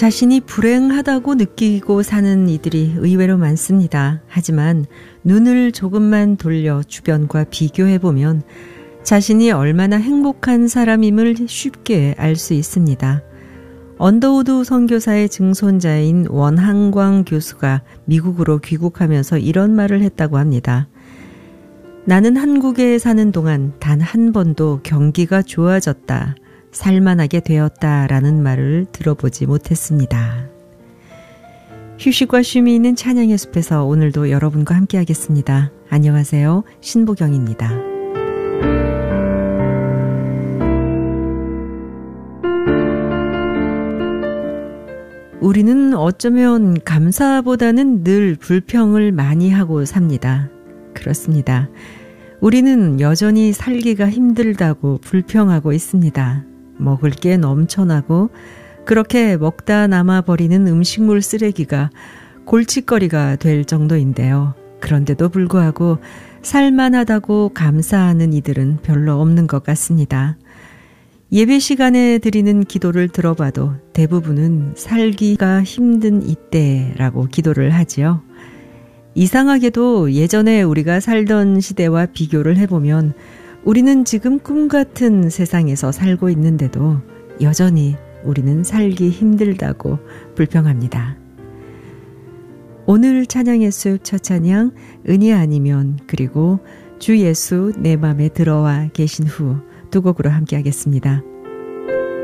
자신이 불행하다고 느끼고 사는 이들이 의외로 많습니다. 하지만 눈을 조금만 돌려 주변과 비교해보면 자신이 얼마나 행복한 사람임을 쉽게 알 수 있습니다. 언더우드 선교사의 증손자인 원한광 교수가 미국으로 귀국하면서 이런 말을 했다고 합니다. 나는 한국에 사는 동안 단 한 번도 경기가 좋아졌다, 살만하게 되었다라는 말을 들어보지 못했습니다. 휴식과 쉼이 있는 찬양의 숲에서 오늘도 여러분과 함께 하겠습니다. 안녕하세요. 신보경입니다. 우리는 어쩌면 감사보다는 늘 불평을 많이 하고 삽니다. 그렇습니다. 우리는 여전히 살기가 힘들다고 불평하고 있습니다. 먹을 게 넘쳐나고 그렇게 먹다 남아버리는 음식물 쓰레기가 골칫거리가 될 정도인데요. 그런데도 불구하고 살만하다고 감사하는 이들은 별로 없는 것 같습니다. 예배 시간에 드리는 기도를 들어봐도 대부분은 살기가 힘든 이때라고 기도를 하지요. 이상하게도 예전에 우리가 살던 시대와 비교를 해보면 우리는 지금 꿈 같은 세상에서 살고 있는데도 여전히 우리는 살기 힘들다고 불평합니다. 오늘 찬양의 숲 첫 찬양 은이 아니면 그리고 주 예수 내 맘에 들어와 계신 후 두 곡으로 함께 하겠습니다.